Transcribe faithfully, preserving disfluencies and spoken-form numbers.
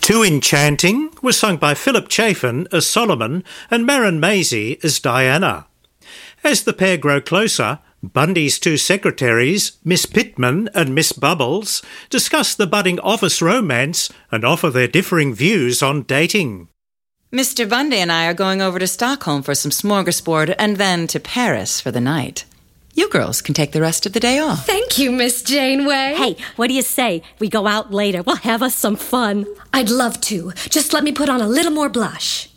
Too Enchanting was sung by Philip Chafin as Solomon and Maren Maisie as Diana. As the pair grow closer, Bundy's two secretaries, Miss Pittman and Miss Bubbles, discuss the budding office romance and offer their differing views on dating. Mister Bundy and I are going over to Stockholm for some smorgasbord and then to Paris for the night. You girls can take the rest of the day off. Thank you, Miss Janeway. Hey, what do you say? We go out later. We'll have us some fun. I'd love to. Just let me put on a little more blush.